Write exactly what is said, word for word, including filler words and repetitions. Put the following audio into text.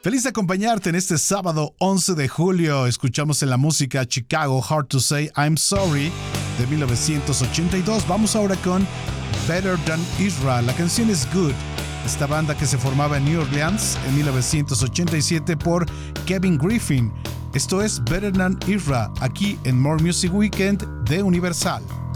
Feliz de acompañarte en este sábado once de julio. Escuchamos en la música Chicago, Hard to Say I'm Sorry, de mil novecientos ochenta y dos. Vamos ahora con Better Than Israel. La canción es Good. Esta banda que se formaba en New Orleans en mil novecientos ochenta y siete por Kevin Griffin. Esto es Better Than Israel, aquí en More Music Weekend de Universal.